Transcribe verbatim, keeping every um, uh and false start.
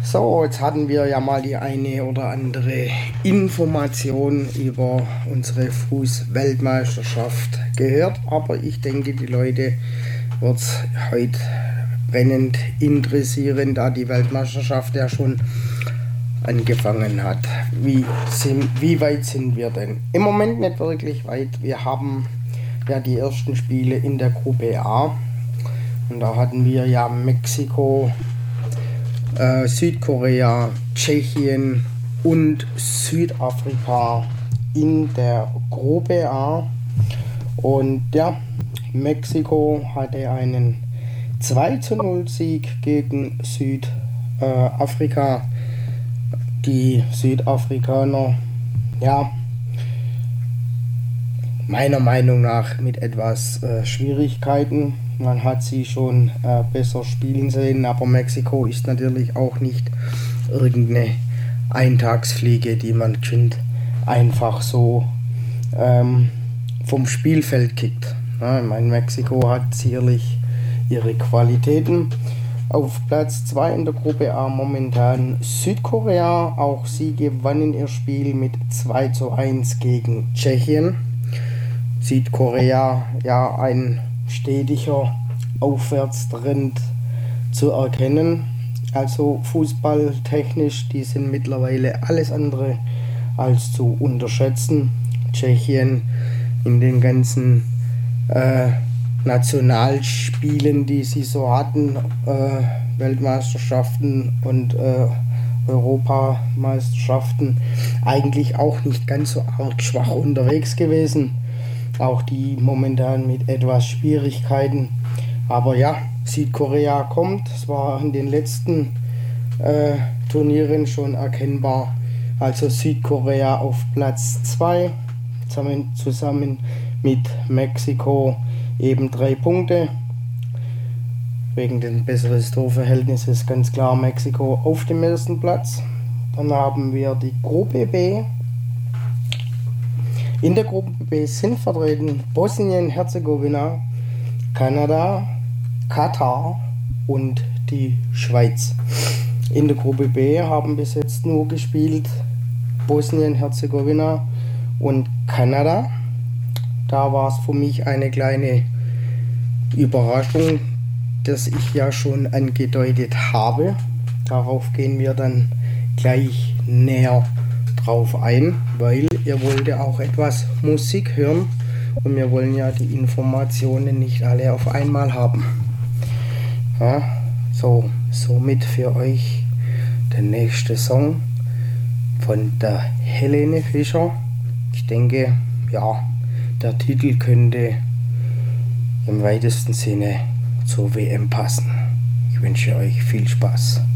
So, jetzt hatten wir ja mal die eine oder andere Information über unsere Fußweltmeisterschaft gehört, aber ich denke, die Leute wird es heute brennend interessieren, da die Weltmeisterschaft ja schon angefangen hat. Wie, sind, wie weit sind wir denn? Im Moment nicht wirklich weit. Wir haben ja die ersten Spiele in der Gruppe A und da hatten wir ja Mexiko, Äh, Südkorea, Tschechien und Südafrika in der Gruppe A. Und ja, Mexiko hatte einen zwei zu null Sieg gegen Südafrika. Die Südafrikaner, ja, meiner Meinung nach mit etwas äh, Schwierigkeiten. Man hat sie schon äh, besser spielen sehen, aber Mexiko ist natürlich auch nicht irgendeine Eintagsfliege, die man einfach so ähm, vom Spielfeld kickt. Ja, ich meine, Mexiko hat sicherlich ihre Qualitäten. Auf Platz zwei in der Gruppe A momentan Südkorea. Auch sie gewannen ihr Spiel mit zwei zu eins gegen Tschechien. Südkorea, ja, ein stetiger Aufwärtstrend zu erkennen. Also fußballtechnisch, die sind mittlerweile alles andere als zu unterschätzen. Tschechien in den ganzen äh, Nationalspielen, die sie so hatten, äh, Weltmeisterschaften und äh, Europameisterschaften, eigentlich auch nicht ganz so arg schwach unterwegs gewesen. Auch die momentan mit etwas Schwierigkeiten. Aber ja, Südkorea kommt. Es war in den letzten äh, Turnieren schon erkennbar. Also Südkorea auf Platz zwei. Zusammen, zusammen mit Mexiko eben drei Punkte. Wegen des besseren Torverhältnisses ist ganz klar Mexiko auf dem ersten Platz. Dann haben wir die Gruppe B. In der Gruppe B sind vertreten Bosnien-Herzegowina, Kanada, Katar und die Schweiz. In der Gruppe B haben bis jetzt nur gespielt Bosnien-Herzegowina und Kanada. Da war es für mich eine kleine Überraschung, das ich ja schon angedeutet habe. Darauf gehen wir dann gleich näher drauf ein, weil ihr wollt ja auch etwas Musik hören und wir wollen ja die Informationen nicht alle auf einmal haben. Ja, so, somit für euch der nächste Song von der Helene Fischer. Ich denke, ja, der Titel könnte im weitesten Sinne zur W M passen. Ich wünsche euch viel Spaß.